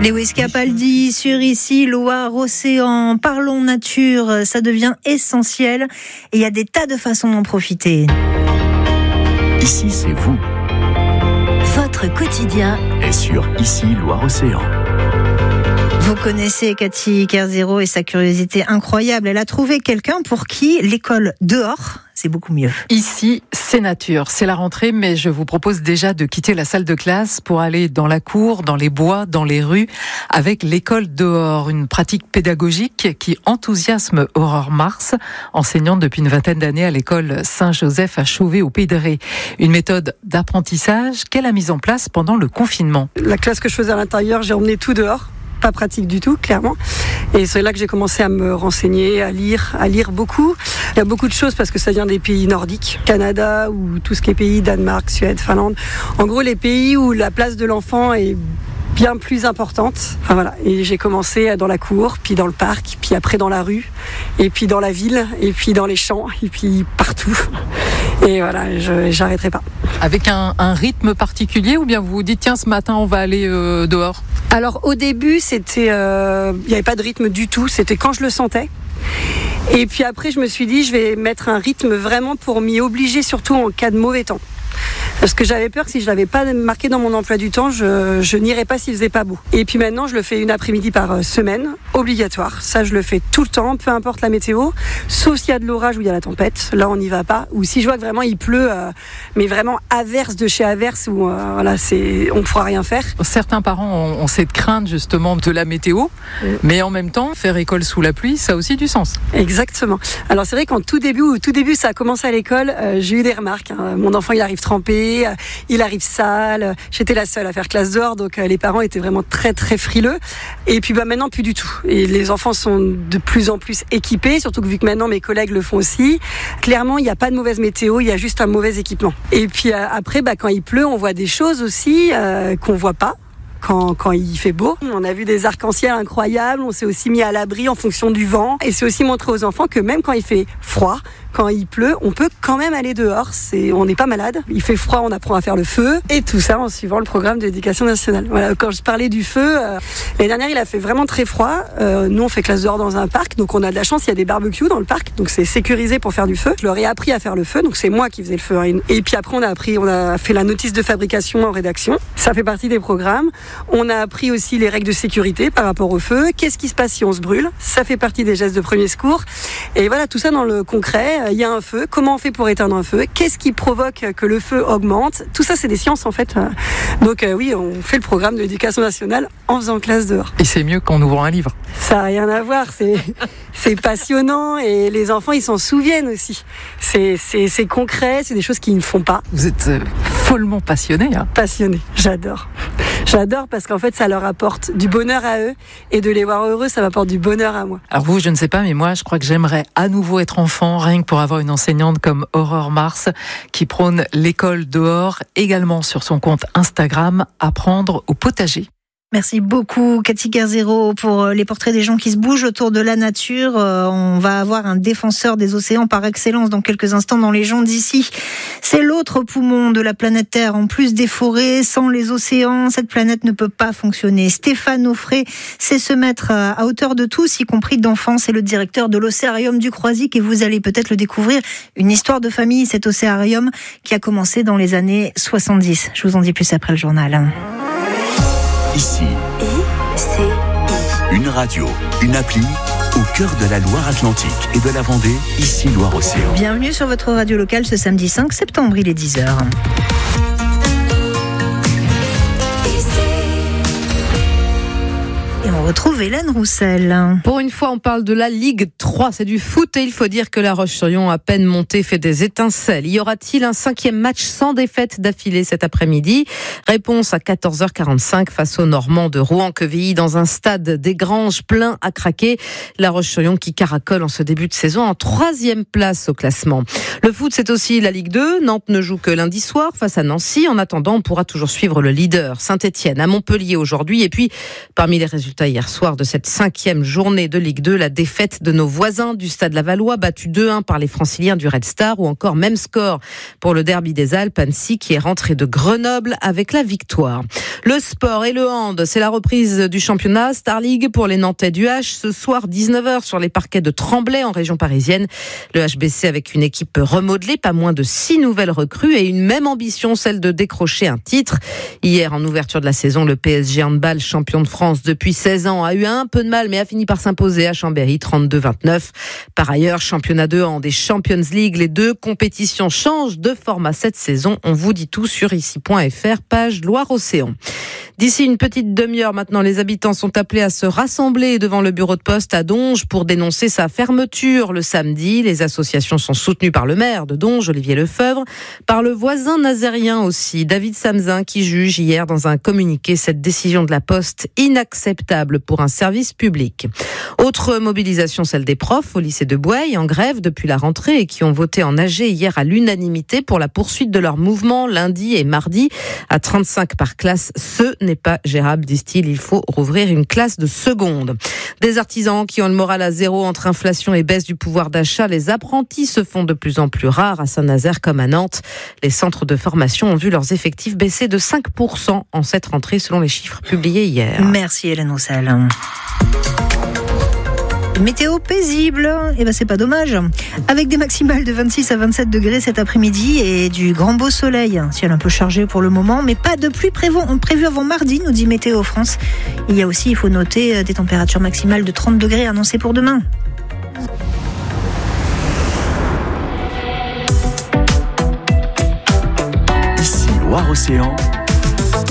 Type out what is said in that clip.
Lewis Capaldi sur Ici, Loire, Océan. Parlons nature, ça devient essentiel et il y a des tas de façons d'en profiter. Ici, c'est vous. Votre quotidien est sur Ici, Loire-Océan. Vous connaissez Cathy Kerzero et sa curiosité incroyable. Elle a trouvé quelqu'un pour qui l'école dehors, c'est beaucoup mieux. Ici, c'est nature, c'est la rentrée, mais je vous propose déjà de quitter la salle de classe pour aller dans la cour, dans les bois, dans les rues, avec l'école dehors, une pratique pédagogique qui enthousiasme Aurore Mars, enseignante depuis une vingtaine d'années à l'école Saint-Joseph à Chauvet au Pays de Ré. Une méthode d'apprentissage qu'elle a mise en place pendant le confinement. La classe que je faisais à l'intérieur, j'ai emmené tout dehors. Pas pratique du tout, clairement. Et c'est là que j'ai commencé à me renseigner, à lire beaucoup. Il y a beaucoup de choses parce que ça vient des pays nordiques, Canada ou tout ce qui est pays, Danemark, Suède, Finlande. En gros, les pays où la place de l'enfant est bien plus importante. Enfin, voilà. Et j'ai commencé dans la cour, puis dans le parc, puis après dans la rue, et puis dans la ville, et puis dans les champs, et puis partout. Et voilà, j'arrêterai pas. Avec un rythme particulier ou bien vous vous dites tiens ce matin on va aller dehors? Alors au début c'était, il n'y avait pas de rythme du tout, c'était quand je le sentais. Et puis après je me suis dit je vais mettre un rythme vraiment pour m'y obliger, surtout en cas de mauvais temps. Parce que j'avais peur que si je ne l'avais pas marqué dans mon emploi du temps, je n'irais pas s'il faisait pas beau. Et puis maintenant, je le fais une après-midi par semaine, obligatoire. Ça, je le fais tout le temps, peu importe la météo, sauf s'il y a de l'orage ou il y a la tempête. Là, on n'y va pas. Ou si je vois que vraiment il pleut, mais vraiment averse de chez averse, où voilà, on ne pourra rien faire. Certains parents ont cette crainte justement de la météo, mais en même temps, faire école sous la pluie, ça a aussi du sens. Exactement. Alors c'est vrai qu'au tout début, ça a commencé à l'école, j'ai eu des remarques. Mon enfant, il arrive trempé. Il arrive sale. J'étais la seule à faire classe dehors, donc les parents étaient vraiment très très frileux. Et puis maintenant plus du tout. Et les enfants sont de plus en plus équipés, surtout que vu que maintenant mes collègues le font aussi. Clairement, il n'y a pas de mauvaise météo, il y a juste un mauvais équipement. Et puis après, quand il pleut, on voit des choses aussi qu'on voit pas. Quand il fait beau. On a vu des arcs-en-ciel incroyables, on s'est aussi mis à l'abri en fonction du vent. Et c'est aussi montrer aux enfants que même quand il fait froid, quand il pleut, on peut quand même aller dehors. On n'est pas malade. Il fait froid, on apprend à faire le feu. Et tout ça en suivant le programme de l'éducation nationale. Voilà, quand je parlais du feu, l'année dernière, il a fait vraiment très froid. Nous, on fait classe dehors dans un parc. Donc, on a de la chance, il y a des barbecues dans le parc. Donc, c'est sécurisé pour faire du feu. Je leur ai appris à faire le feu. Donc, c'est moi qui faisais le feu. Et puis après, on a fait la notice de fabrication en rédaction. Ça fait partie des programmes. On a appris aussi les règles de sécurité par rapport au feu. Qu'est-ce qui se passe si on se brûle? Ça fait partie des gestes de premier secours. Et voilà, tout ça dans le concret. Il y a un feu. Comment on fait pour éteindre un feu? Qu'est-ce qui provoque que le feu augmente? Tout ça, c'est des sciences, en fait. Donc oui, on fait le programme de l'éducation nationale en faisant classe dehors. Et c'est mieux qu'en ouvrant un livre. Ça n'a rien à voir. C'est passionnant et les enfants, ils s'en souviennent aussi. C'est concret, c'est des choses qu'ils ne font pas. Vous êtes follement passionné. Passionné, j'adore. J'adore parce qu'en fait, ça leur apporte du bonheur à eux et de les voir heureux, ça m'apporte du bonheur à moi. Alors vous, je ne sais pas, mais moi, je crois que j'aimerais à nouveau être enfant, rien que pour avoir une enseignante comme Aurore Mars qui prône l'école dehors, également sur son compte Instagram, Apprendre au potager. Merci beaucoup Cathy Kerzero pour les portraits des gens qui se bougent autour de la nature. On va avoir un défenseur des océans par excellence dans quelques instants dans Les gens d'ici. C'est l'autre poumon de la planète Terre. En plus des forêts, sans les océans, cette planète ne peut pas fonctionner. Stéphane Offray sait se mettre à hauteur de tous, y compris d'enfants. C'est le directeur de l'Océarium du Croisic et vous allez peut-être le découvrir. Une histoire de famille, cet océarium qui a commencé dans les années 70. Je vous en dis plus après le journal. Ici, une radio, une appli au cœur de la Loire-Atlantique et de la Vendée, Ici Loire-Océan. Bienvenue sur votre radio locale ce samedi 5 septembre, il est 10h. Et on retrouve Hélène Roussel. Pour une fois, on parle de la Ligue 3. C'est du foot et il faut dire que La Roche-sur-Yon, à peine montée, fait des étincelles. Y aura-t-il un 5e match sans défaite d'affilée cet après-midi? Réponse à 14h45 face aux Normands de Rouen-Quevilly dans un stade des Granges plein à craquer. La Roche-sur-Yon qui caracole en ce début de saison en 3e place au classement. Le foot, c'est aussi la Ligue 2. Nantes ne joue que lundi soir face à Nancy. En attendant, on pourra toujours suivre le leader Saint-Etienne à Montpellier aujourd'hui. Et puis, parmi les résultats hier hier soir de cette 5e journée de Ligue 2. La défaite de nos voisins du Stade Lavallois, battu 2-1 par les Franciliens du Red Star, ou encore même score pour le derby des Alpes, Annecy qui est rentré de Grenoble avec la victoire. Le sport et le hand, c'est la reprise du championnat Star League pour les Nantais du H. Ce soir, 19h sur les parquets de Tremblay en région parisienne. Le HBC avec une équipe remodelée, pas moins de 6 nouvelles recrues et une même ambition, celle de décrocher un titre. Hier, en ouverture de la saison, le PSG handball, champion de France depuis 16 ans, a eu un peu de mal mais a fini par s'imposer à Chambéry 32-29. Par ailleurs, championnat de hand et Champions League, les deux compétitions changent de format cette saison. On vous dit tout sur ici.fr, page Loire-Océan. D'ici une petite demi-heure maintenant, les habitants sont appelés à se rassembler devant le bureau de poste à Donges pour dénoncer sa fermeture le samedi. Les associations sont soutenues par le maire de Donges, Olivier Lefebvre, par le voisin nazérien aussi, David Samzin, qui juge hier dans un communiqué cette décision de la Poste inacceptable pour un service public. Autre mobilisation, celle des profs au lycée de Bouaye, en grève depuis la rentrée et qui ont voté en AG hier à l'unanimité pour la poursuite de leur mouvement lundi et mardi à 35 par classe. Ce n'est pas gérable, disent-ils, il faut rouvrir une classe de seconde. Des artisans qui ont le moral à zéro entre inflation et baisse du pouvoir d'achat, les apprentis se font de plus en plus rares à Saint-Nazaire comme à Nantes. Les centres de formation ont vu leurs effectifs baisser de 5% en cette rentrée selon les chiffres publiés hier. Merci Hélène Roussel. Météo paisible, et c'est pas dommage. Avec des maximales de 26 à 27 degrés cet après-midi et du grand beau soleil. Ciel un peu chargé pour le moment, mais pas de pluie prévue avant mardi, nous dit Météo France. Il y a aussi, il faut noter, des températures maximales de 30 degrés annoncées pour demain. Ici Loire-Océan,